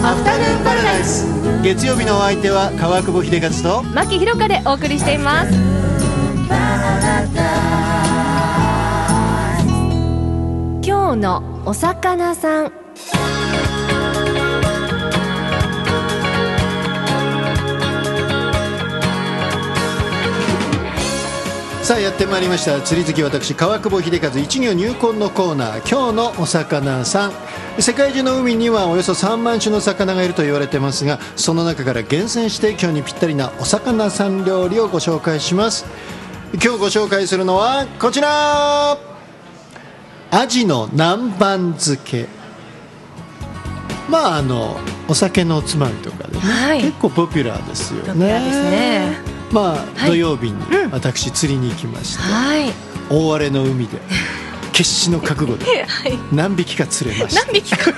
アフタヌーンパラダイス。月曜日のお相手は川久保秀和と牧ひろかでお送りしています。今日のお魚さん。 さあやってまいりました。釣り好き私川久保秀和一行入魂のコーナー、今日のお魚さん。世界中の海にはおよそ3万種の魚がいると言われてますが、その中から厳選して今日にぴったりなお魚さん料理をご紹介します。今日ご紹介するのはこちら、アジの南蛮漬け。お酒のおつまみとかで、ね、はい、結構ポピュラーですよね。 ポピュラーですね。 土曜日に私釣りに行きまして、大荒れの海で決死の覚悟で何匹か釣れました。 何匹か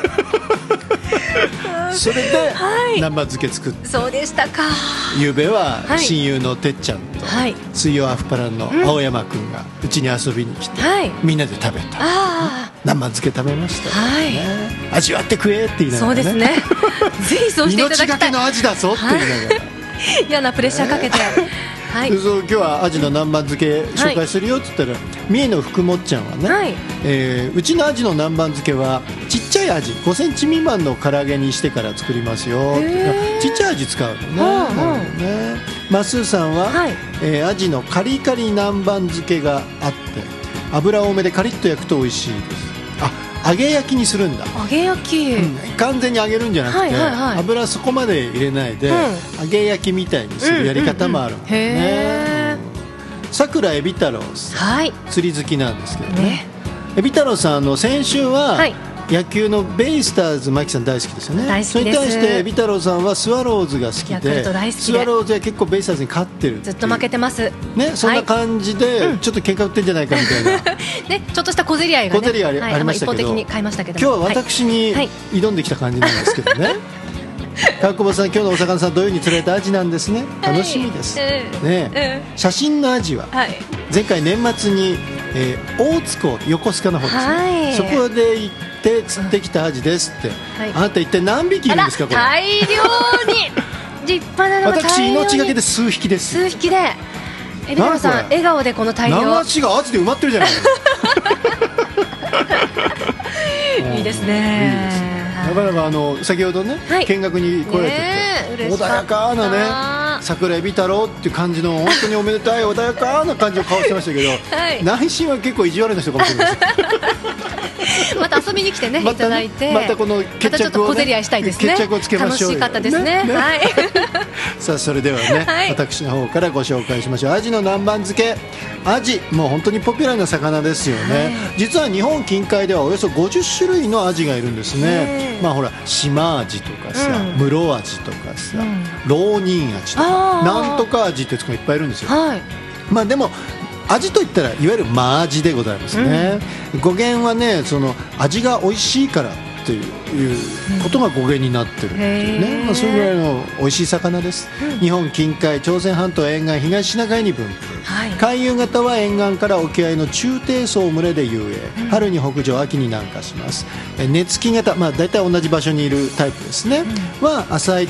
それで南蛮漬け作って、 そうでしたか。 夕べは親友のてっちゃんと水曜アフパラの青山くんがうちに遊びに来て、みんなで食べた南蛮漬け食べました、味わって食えって言いながらね。そうですねぜひそうしていただきたい。命がけの味だぞって言いながら嫌なプレッシャーかけて、 今日はアジの南蛮漬け紹介するよって言ったら、三重の福もっちゃんはね、うちのアジの南蛮漬けはちっちゃいアジ5センチ未満の唐揚げにしてから作りますよって。ちっちゃいアジ使うのね。マスーさんは、アジのカリカリ南蛮漬けがあって油多めでカリッと焼くと美味しいです。揚げ焼きにするんだ。 揚げ焼き、 完全に揚げるんじゃなくて、油そこまで入れないで、揚げ焼きみたいにするやり方もあるんですね。さくらえび太郎さん、釣り好きなんですけどね。えび太郎さん先週は、野球のベイスターズ、マキさん大好きですよね。 大好きです。 それに対してエビ太郎さんはスワローズが好きで、スワローズは結構ベイスターズに勝ってる。 ずっと負けてますね。そんな感じで、ちょっと喧嘩売ってんじゃないかみたいなね、ちょっとした小競り合いがね、 小競り合いありましたけど、 一方的に買いましたけど、 今日は私に挑んできた感じなんですけどね川久保さん、今日のお魚さん土曜に釣られたアジなんですね。楽しみです、写真のアジは、前回年末に、大津港横須賀の方ですね、そこで行って釣ってきたアジですって、あなた一体何匹いるんですか。これ大量に立派なのが私命がけで数匹です。 数匹でエビ太郎さん笑顔でこの大量、 流しがアジで埋まってるじゃないいいですね。 なかなか先ほどね、見学に来られてて、穏やかなね、桜エビ太郎っていう感じの本当におめでたい穏やかな感じの顔してましたけど、内心は結構意地悪な人かもしれないですまた遊びに来てね、いただいて、 またこの決着を、 ちょっと小競り合いしたいですね。 決着をつけましょうよ。 楽しかったですね。 さあそれではね、私の方からご紹介しましょう。アジの南蛮漬け。アジ、もう本当にポピュラーな魚ですよね。実は日本近海ではおよそ50種類のアジがいるんですね。ほら、島アジとかさ、室アジとかさ、浪人アジとか、なんとかアジってやつがいっぱいいるんですよ。でも味といったらいわゆる真味でございますね。語源はね、味が美味しいからっていうことが語源になってるっていうね、それぐらいの美味しい魚です。日本近海、朝鮮半島沿岸、東シナ海に分布、回遊型は沿岸から沖合の中低層群れで遊泳、春に北上、秋に南下します。根付き型、大体同じ場所にいるタイプですね、は浅い